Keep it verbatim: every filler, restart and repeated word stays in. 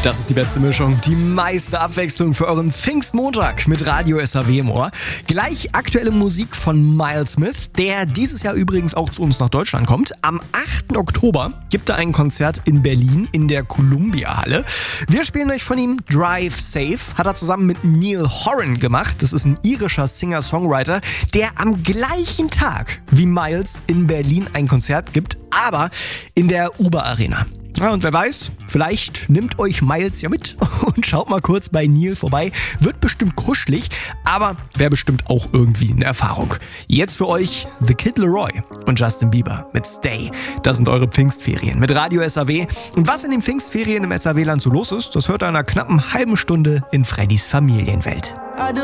Das ist die beste Mischung, die meiste Abwechslung für euren Pfingstmontag mit Radio S H W im Ohr. Gleich aktuelle Musik von Miles Smith, der dieses Jahr übrigens auch zu uns nach Deutschland kommt. Am achten Oktober gibt er ein Konzert in Berlin in der Columbia Halle. Wir spielen euch von ihm Drive Safe, hat er zusammen mit Neil Horan gemacht. Das ist ein irischer Singer-Songwriter, der am gleichen Tag wie Miles in Berlin ein Konzert gibt, aber in der Uber Arena. Ja, und wer weiß, vielleicht nimmt euch Miles ja mit und schaut mal kurz bei Neil vorbei. Wird bestimmt kuschelig, aber wäre bestimmt auch irgendwie eine Erfahrung. Jetzt für euch The Kid Laroi und Justin Bieber mit Stay. Das sind eure Pfingstferien mit Radio S H W. Und was in den Pfingstferien im S H W-Land so los ist, das hört ihr in einer knappen halben Stunde in Freddys Familienwelt.